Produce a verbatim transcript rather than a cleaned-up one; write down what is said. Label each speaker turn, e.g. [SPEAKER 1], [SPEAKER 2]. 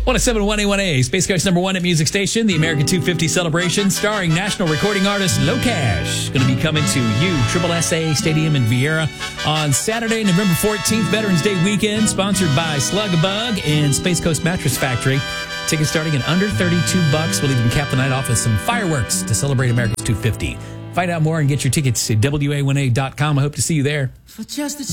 [SPEAKER 1] one oh seven point one A one A, Space Coast number one at Music Station, the American two fifty celebration, starring national recording artist Locash. Going to be coming to you, Triple S A Stadium in Vieira on Saturday, November fourteenth, Veterans Day weekend, sponsored by Slug a Bug and Space Coast Mattress Factory. Tickets starting at under thirty-two bucks. We'll even cap the night off with some fireworks to celebrate America's two fifty. Find out more and get your tickets at W A one A dot com. I hope to see you there.
[SPEAKER 2] For just a